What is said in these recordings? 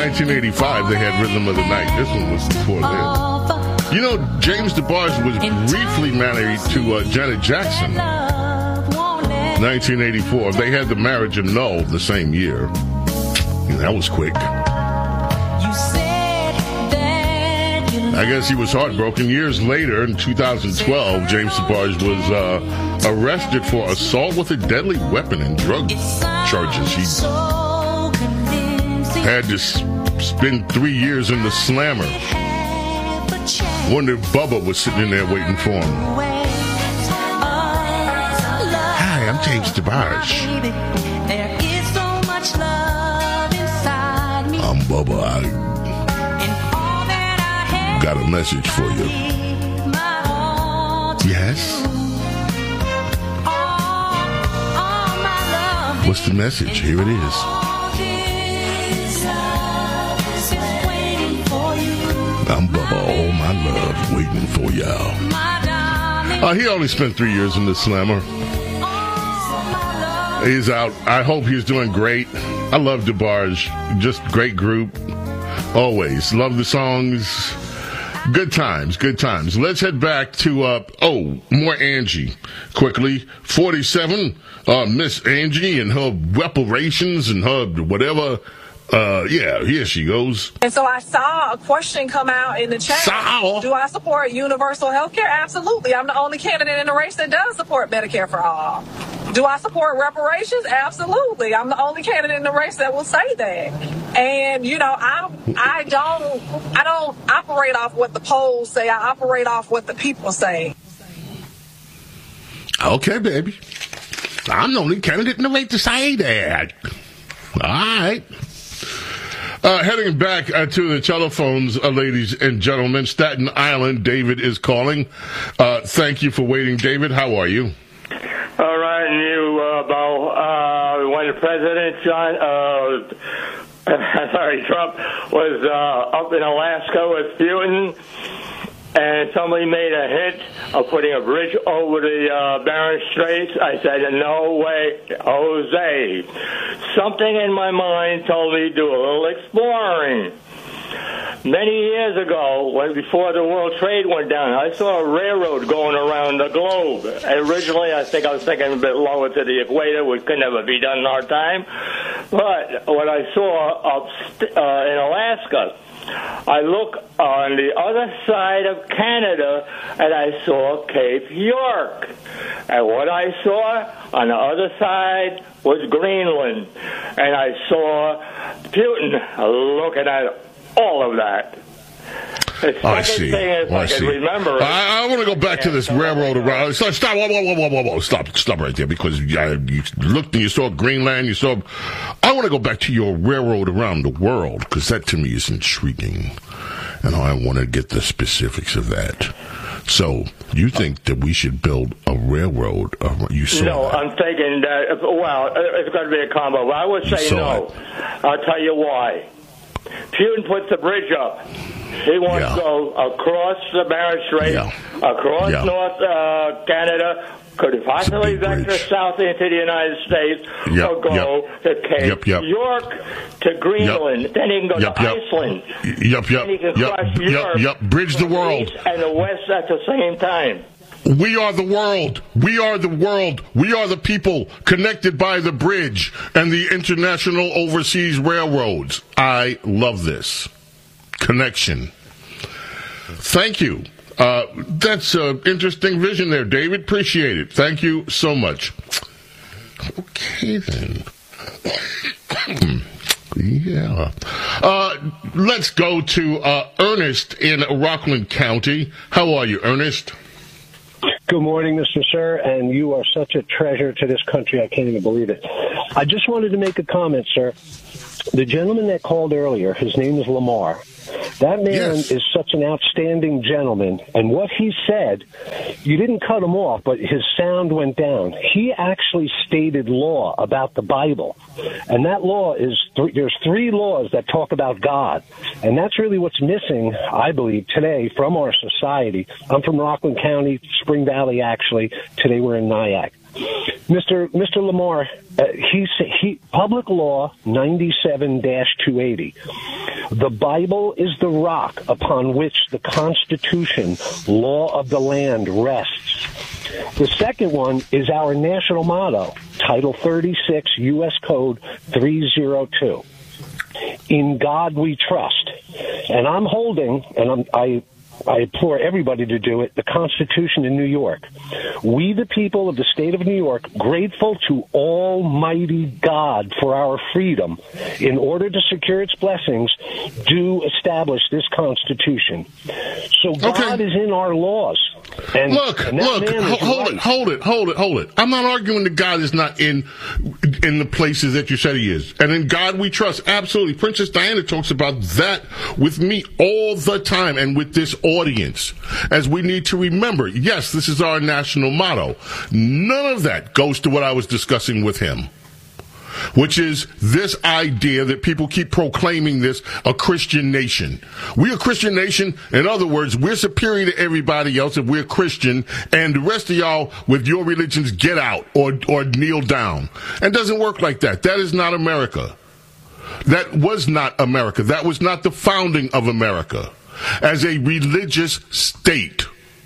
1985, they had Rhythm of the Night. This one was before that. You know, James DeBarge was briefly married to Janet Jackson. 1984. They had the marriage annulled the same year. And that was quick. I guess he was heartbroken. Years later, in 2012, James DeBarge was arrested for assault with a deadly weapon and drug charges. He had to spend 3 years in the slammer. Wonder if Bubba was sitting in there waiting for him. Hi, I'm James DeBarge. I'm Bubba. I got a message for you. Yes? What's the message? Here it is. I'm Bubba, all my love waiting for y'all. He only spent 3 years in the slammer. He's out. I hope he's doing great. I love DeBarge. Just great group. Always. Love the songs. Good times, good times. Let's head back to, more Angie. Quickly. 47, Miss Angie and her reparations and her whatever. Here she goes. And so I saw a question come out in the chat. Do I support universal health care? Absolutely. I'm the only candidate in the race that does support Medicare for all. Do I support reparations? Absolutely. I'm the only candidate in the race that will say that. And, you know, I don't operate off what the polls say. I operate off what the people say. Okay, baby. I'm the only candidate in the race to say that. All right. Heading back to the telephones, ladies and gentlemen. Staten Island, David is calling. Thank you for waiting, David. How are you? All right, and you, Bo. When the President Trump was up in Alaska with Putin, and somebody made a hint of putting a bridge over the Bering Straits, I said, no way, Jose. Something in my mind told me to do a little exploring. Many years ago, before the World Trade went down, I saw a railroad going around the globe. Originally, I was thinking a bit lower to the equator, which could never be done in our time. But what I saw in Alaska, I look on the other side of Canada, and I saw Cape York. And what I saw on the other side was Greenland. And I saw Putin looking at all of that. I see. I want to go back to this railroad around. Stop! Whoa! Stop right there, because you looked and you saw Greenland. I want to go back to your railroad around the world, because that to me is intriguing, and I want to get the specifics of that. So, you think that we should build a railroad? No, I'm thinking that. It's going to be a combo. But I would say no. I'll tell you why. Putin puts the bridge up. He wants to go across the Bering Strait, across North Canada, could possibly vector south into the United States, or go to Cape York, to Greenland. Then he can go to Iceland. Then he can cross Europe. Bridge the world. The east and the west at the same time. We are the world. We are the world. We are the people connected by the bridge and the international overseas railroads. I love this connection. Thank you. That's an interesting vision there, David. Appreciate it. Thank you so much. Okay, then. Let's go to Ernest in Rockland County. How are you, Ernest? Good morning, Mr. Sir, and you are such a treasure to this country, I can't even believe it. I just wanted to make a comment, sir. The gentleman that called earlier, his name is Lamar. That man is such an outstanding gentleman, and what he said, you didn't cut him off, but his sound went down. He actually stated law about the Bible, and that law is, there's 3 laws that talk about God, and that's really what's missing, I believe, today from our society. I'm from Rockland County, Spring Valley, actually. Today we're in Nyack. Mr. Lamar, he Public Law 97-280 The Bible is the rock upon which the Constitution, law of the land, rests. The second one is our national motto, Title 36, U.S. Code 302. In God we trust. And I'm holding, and I implore everybody to do it, the Constitution in New York. We, the people of the state of New York, grateful to Almighty God for our freedom, in order to secure its blessings, do establish this Constitution. So God is in our laws. And look, hold it. I'm not arguing that God is not in the places that you said he is. And in God we trust. Absolutely. Princess Diana talks about that with me all the time and with this audience. As we need to remember, yes, this is our national motto. None of that goes to what I was discussing with him, which is this idea that people keep proclaiming this, a Christian nation. We're a Christian nation. In other words, we're superior to everybody else if we're Christian, and the rest of y'all with your religions get out or kneel down. And it doesn't work like that. That is not America. That was not America. That was not the founding of America as a religious state.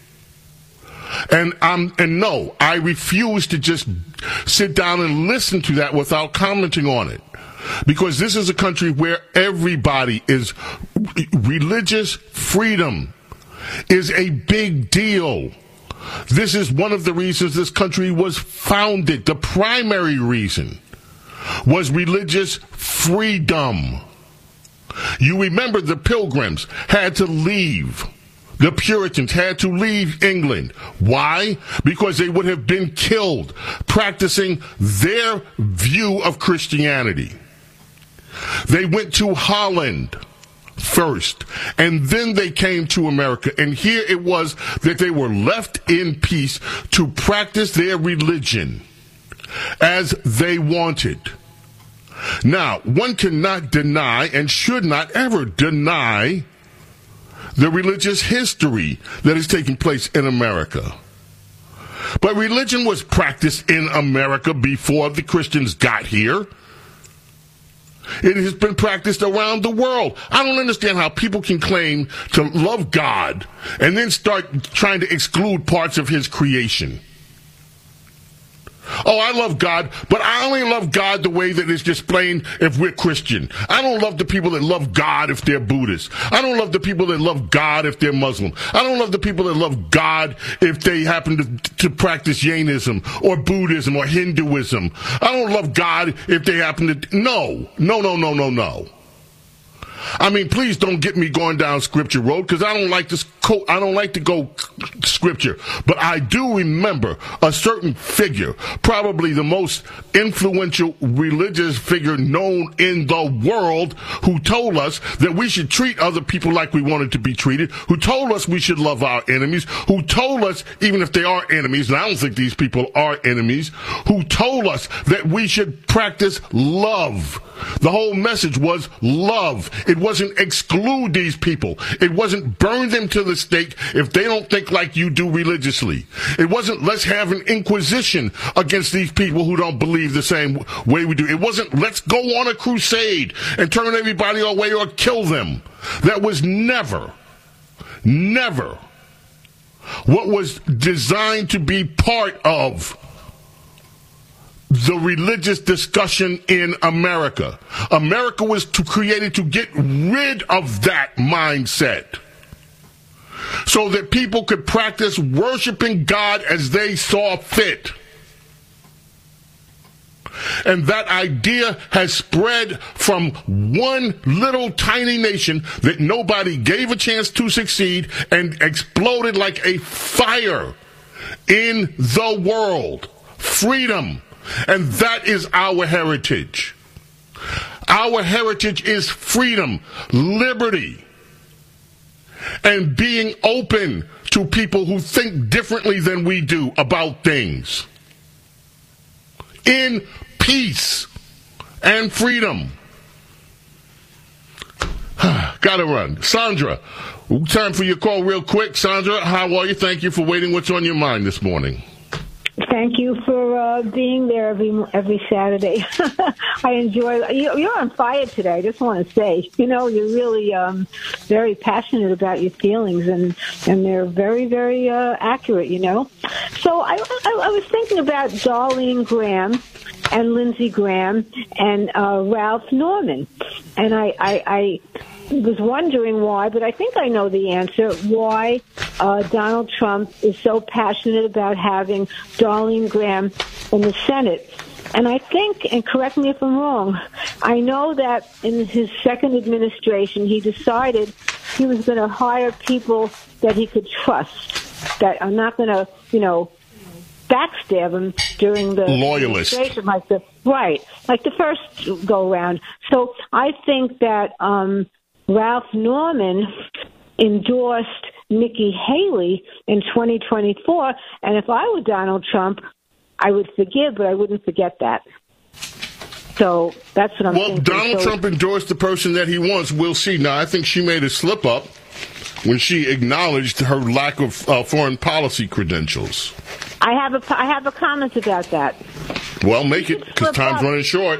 And no, I refuse to just sit down and listen to that without commenting on it. Because this is a country where everybody is, religious freedom is a big deal. This is one of the reasons this country was founded. The primary reason was religious freedom. You remember the Pilgrims had to leave. The Puritans had to leave England. Why? Because they would have been killed practicing their view of Christianity. They went to Holland first, and then they came to America. And here it was that they were left in peace to practice their religion as they wanted. Now, one cannot deny and should not ever deny the religious history that is taking place in America. But religion was practiced in America before the Christians got here. It has been practiced around the world. I don't understand how people can claim to love God and then start trying to exclude parts of his creation. Oh, I love God, but I only love God the way that it's displayed if we're Christian. I don't love the people that love God if they're Buddhist. I don't love the people that love God if they're Muslim. I don't love the people that love God if they happen to practice Jainism or Buddhism or Hinduism. I don't love God if they happen to... No. I mean, please don't get me going down Scripture road, because I don't like to go Scripture. But I do remember a certain figure, probably the most influential religious figure known in the world, who told us that we should treat other people like we wanted to be treated, who told us we should love our enemies, who told us, even if they are enemies, and I don't think these people are enemies, who told us that we should practice love. The whole message was love. It wasn't exclude these people. It wasn't burn them to the stake if they don't think like you do religiously. It wasn't let's have an inquisition against these people who don't believe the same way we do. It wasn't let's go on a crusade and turn everybody away or kill them. That was never what was designed to be part of the religious discussion in America. America was created to get rid of that mindset so that people could practice worshiping God as they saw fit. And that idea has spread from one little tiny nation that nobody gave a chance to succeed and exploded like a fire in the world. Freedom. And that is our heritage. Our heritage is freedom, liberty, and being open to people who think differently than we do about things. In peace and freedom. Gotta run. Sandra, time for your call real quick. Sandra, how are you? Thank you for waiting. What's on your mind this morning? Thank you for being there every Saturday. I enjoy. You're on fire today. I just want to say, you're really very passionate about your feelings, and they're very, very accurate. So I was thinking about Darlene Graham and Lindsey Graham and Ralph Norman, and I was wondering why, but I think I know the answer, why Donald Trump is so passionate about having Darlene Graham in the Senate. And I think, and correct me if I'm wrong, I know that in his second administration, he decided he was going to hire people that he could trust, that are not going to, backstab him during the administration, like the first go-round. So I think that Ralph Norman endorsed Nikki Haley in 2024, and if I were Donald Trump, I would forgive, but I wouldn't forget that. So that's what I'm thinking. Well, Donald Trump endorsed the person that he wants. We'll see. Now, I think she made a slip-up when she acknowledged her lack of foreign policy credentials. I have a comment about that. Well, make it, because time's running short.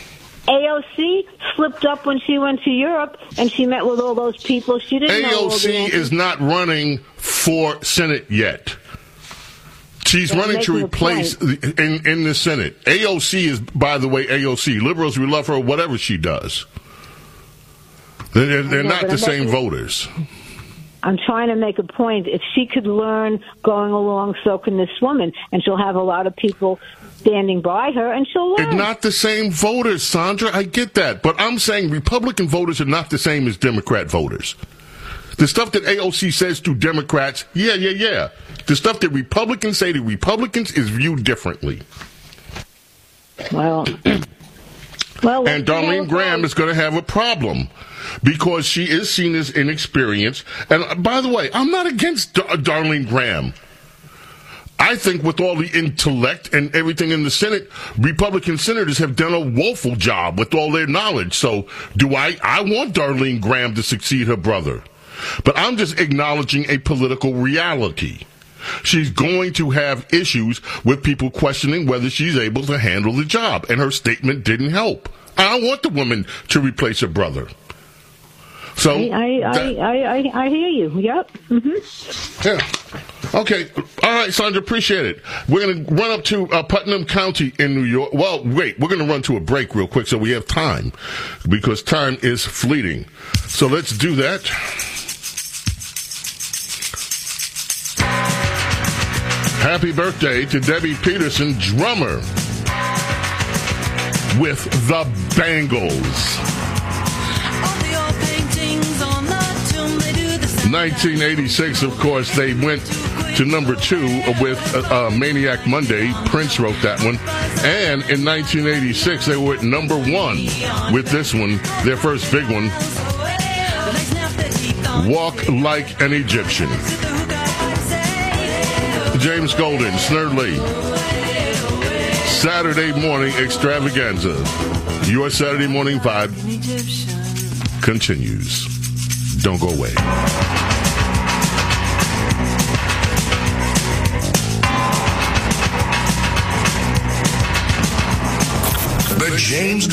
AOC slipped up when she went to Europe and she met with all those people. She didn't know. AOC is not running for Senate yet. She's running to replace in the Senate. AOC is, by the way, AOC. Liberals, we love her, whatever she does. They're not the same voters. I'm trying to make a point. If she could learn going along, so can this woman. And she'll have a lot of people standing by her, and she'll learn. It's not the same voters, Sandra. I get that. But I'm saying Republican voters are not the same as Democrat voters. The stuff that AOC says to Democrats, yeah. The stuff that Republicans say to Republicans is viewed differently. Well, and Darlene Graham is going to have a problem because she is seen as inexperienced. And by the way, I'm not against Darlene Graham. I think with all the intellect and everything in the Senate, Republican senators have done a woeful job with all their knowledge. So I want Darlene Graham to succeed her brother. But I'm just acknowledging a political reality. She's going to have issues with people questioning whether she's able to handle the job. And her statement didn't help. I don't want the woman to replace her brother. So I hear you. Yep. Mm-hmm. Yeah. Okay. All right, Sandra, appreciate it. We're going to run up to Putnam County in New York. Well, wait, we're going to run to a break real quick so we have time because time is fleeting. So let's do that. Happy birthday to Debbie Peterson, drummer with the Bangles. 1986, of course, they went to number 2 with Maniac Monday. Prince wrote that one. And in 1986, they were at number 1 with this one, their first big one, Walk Like an Egyptian. James Golden, Snerd Lee. Saturday morning extravaganza. Your Saturday morning vibe continues. Don't go away. The James